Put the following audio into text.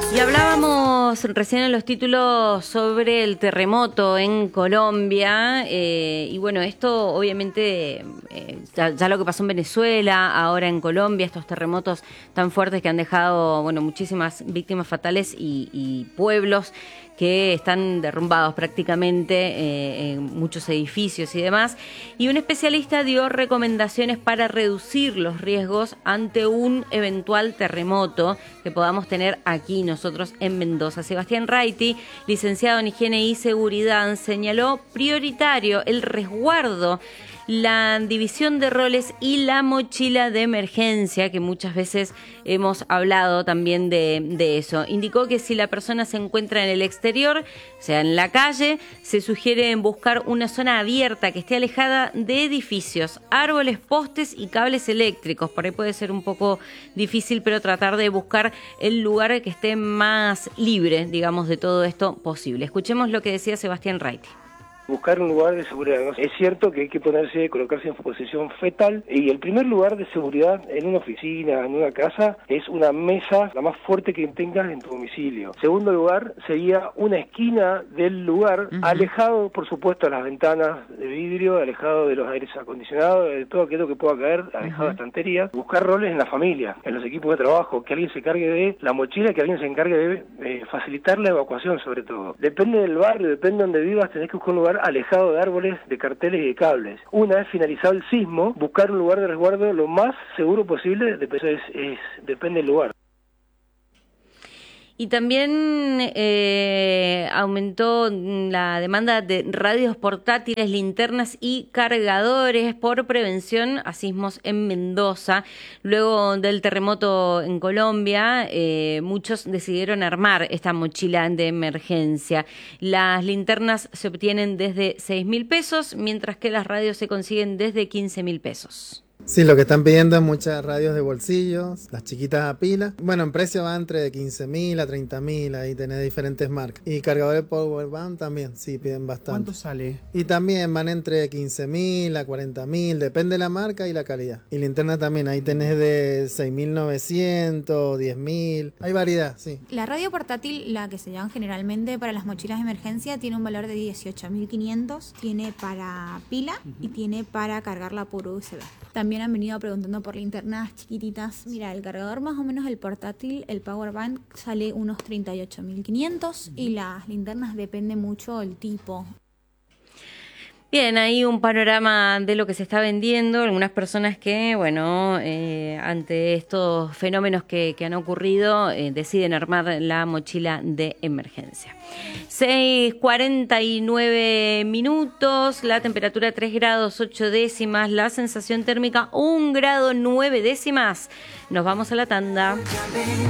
Y hablábamos recién en los títulos sobre el terremoto en Colombia y bueno, esto obviamente ya lo que pasó en Venezuela, ahora en Colombia, estos terremotos tan fuertes que han dejado bueno muchísimas víctimas fatales y pueblos que están derrumbados prácticamente, en muchos edificios y demás. Y un especialista dio recomendaciones para reducir los riesgos ante un eventual terremoto que podamos tener aquí nosotros en Mendoza. Sebastián Raiti, licenciado en Higiene y Seguridad, señaló prioritario el resguardo, la división de roles y la mochila de emergencia, que muchas veces hemos hablado también de eso. Indicó que si la persona se encuentra en el exterior, o sea, en la calle, se sugiere buscar una zona abierta que esté alejada de edificios, árboles, postes y cables eléctricos. Por ahí puede ser un poco difícil, pero tratar de buscar el lugar que esté más libre, digamos, de todo esto posible. Escuchemos lo que decía Sebastián Raiti. Buscar un lugar de seguridad, ¿no? Es cierto que hay que colocarse en posición fetal, y el primer lugar de seguridad en una oficina, en una casa, es una mesa la más fuerte que tengas en tu domicilio. Segundo lugar sería una esquina del lugar, alejado por supuesto de las ventanas de vidrio, alejado de los aires acondicionados, de todo aquello que pueda caer, alejado de estanterías. Buscar roles en la familia, en los equipos de trabajo, que alguien se encargue de la mochila, que alguien se encargue de facilitar la evacuación sobre todo. Depende del barrio, depende de donde vivas, tenés que buscar un lugar alejado de árboles, de carteles y de cables. Una vez finalizado el sismo, buscar un lugar de resguardo lo más seguro posible, depende del lugar. Y también aumentó la demanda de radios portátiles, linternas y cargadores por prevención a sismos en Mendoza. Luego del terremoto en Colombia, muchos decidieron armar esta mochila de emergencia. Las linternas se obtienen desde 6.000 pesos, mientras que las radios se consiguen desde 15.000 pesos. Sí, lo que están pidiendo es muchas radios de bolsillo, las chiquitas a pila. Bueno, en precio va entre 15.000 a 30.000, ahí tenés diferentes marcas. Y cargadores powerbank también, sí, piden bastante. ¿Cuánto sale? Y también van entre 15.000 a 40.000, depende de la marca y la calidad. Y linterna también, ahí tenés de 6.900, 10.000, hay variedad, sí. La radio portátil, la que se llaman generalmente para las mochilas de emergencia, tiene un valor de 18.500, tiene para pila y tiene para cargarla por USB. También han venido preguntando por linternas chiquititas. Mira, el cargador más o menos, el portátil, el power bank, sale unos 38.500 y las linternas depende mucho el tipo. Bien, hay un panorama de lo que se está vendiendo. Algunas personas que, bueno, ante estos fenómenos que han ocurrido, deciden armar la mochila de emergencia. 6:49 minutos, la temperatura 3 grados 8 décimas, la sensación térmica 1 grado 9 décimas. Nos vamos a la tanda.